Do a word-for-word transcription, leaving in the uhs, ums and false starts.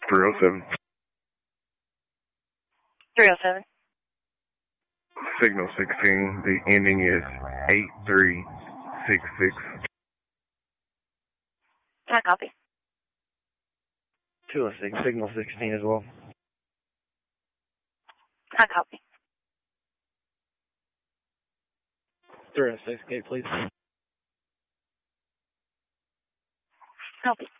three oh seven. three oh seven. Signal sixteen. The ending is eight three six six. I copy. two oh six, signal sixteen as well. I copy. three oh six, gate, please. Copy.